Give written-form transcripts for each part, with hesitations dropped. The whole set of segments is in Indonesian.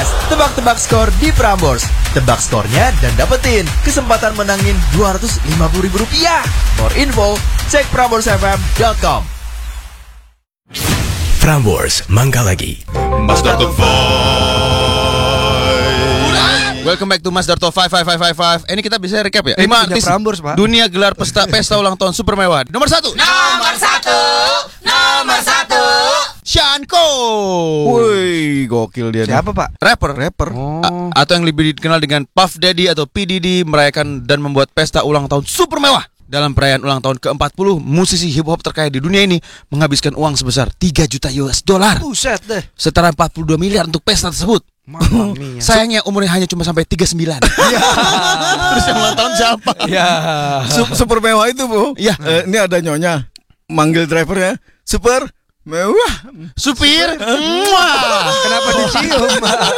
Yes, tebak-tebak skor di Prambors. Tebak skornya dan dapetin kesempatan menangin Rp250.000. More info, cek PramborsFM.com. Prambors Mangga Lagi. Masdar Top 5. Welcome back to Masdar Top 5. Ini kita bisa recap ya? 5 artis Prambors, Pak. dunia gelar pesta ulang tahun super mewah. Nomor 1 Shanko. Woi, gokil dia nih. Siapa, Pak? Rapper Oh. atau yang lebih dikenal dengan Puff Daddy atau P Diddy merayakan dan membuat pesta ulang tahun super mewah. Dalam perayaan ulang tahun ke-40, musisi hip hop terkaya di dunia ini menghabiskan uang sebesar 3 juta US dollar. Buset deh. Setara 42 miliar untuk pesta tersebut. Mamma mia. Sayangnya umurnya hanya cuma sampai 39. Terus yang ulang tahun siapa? Ya. Super mewah itu, Bu. Iya. Ini ada nyonya manggil drivernya. Super mewah. Supir. Muah. Kenapa dicium?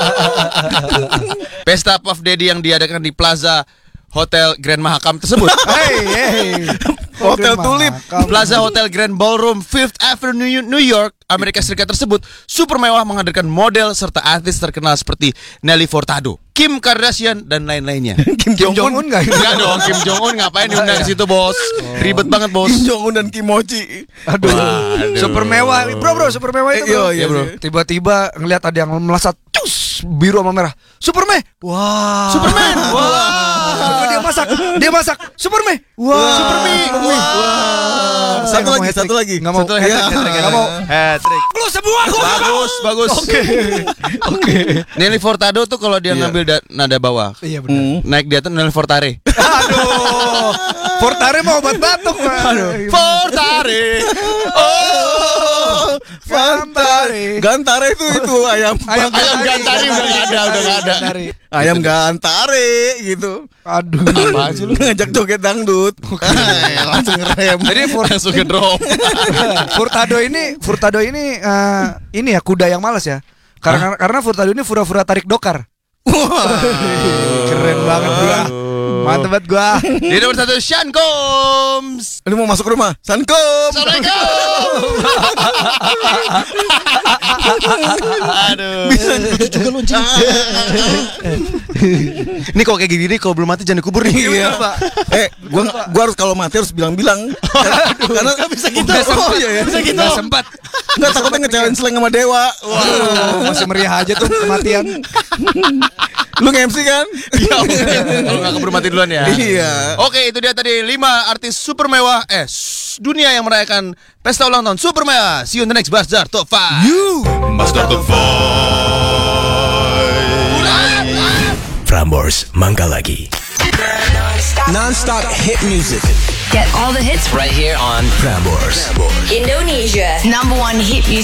Pesta Puff Daddy yang diadakan di Plaza Hotel Grand Mahakam tersebut. Hey. Hotel Tulip. Plaza Hotel Grand Ballroom Fifth Avenue New York, Amerika Serikat tersebut super mewah menghadirkan model serta artis terkenal seperti Nelly Furtado, Kim Kardashian dan lain-lainnya. Kim Jong-un enggak? Enggak dong, Kim Jong-un ngapain diundang ke situ, Bos? Ribet banget, Bos. Kim Jong Un dan Kim Mochi. Aduh. Super mewah. Bro, super mewah itu, bro. Iya, bro. Tiba-tiba ngelihat ada yang melesat biru sama merah. Superman. Wah. Superman. Wah. Dia masak. Superman. Wah. Superman. Wah. Satu lagi. Enggak mau. Enggak mau. Hat-trick. Lu semua gua. Bagus. Oke. Nelly Furtado tuh kalau dia ngambil nada bawah, Iya benar. naik di atas Nelly Fortare. Aduh. Fortare mau obat batuk, Pak. Fortare. Oh, Gantare. Gantare itu ayam. ayam gantari udah nggak ada. Ayam gantare gitu. Aduh. Apaan sih lu? Ngajak joget dangdut. Langsung ngerem. Jadi Langsung ke drop. Furtado ini ini ya kuda yang malas ya. Karena Furtado ini pura-pura tarik dokar. Keren banget gua. Mantep banget gua. Di nomor 1 Sean Combs. Ini mau masuk rumah. Sankom. Assalamualaikum. Aduh. Bisa juga lonceng. Ini kok kayak gini nih, kalau belum mati jangan dikubur nih. Iya, Pak. Gua harus kalau mati harus bilang-bilang. Karena enggak bisa gitu. Nggak Iya, ya. Bisa gitu. Nggak sempat. Enggak takutnya ngecewain seleng sama dewa. Waduh, masih meriah aja tuh kematian. Lu nge-MC kan? Ya, kalau nggak keburu mati duluan ya. Iya. Oke, itu dia tadi 5 artis super mewah dunia yang merayakan pesta ulang tahun super mewah. See you in the next Masdar Top 5. Masdar Top 5. Prambors Mangga Lagi. Non-stop hit music Get all the hits right here on Prambors. Indonesia #1 hit music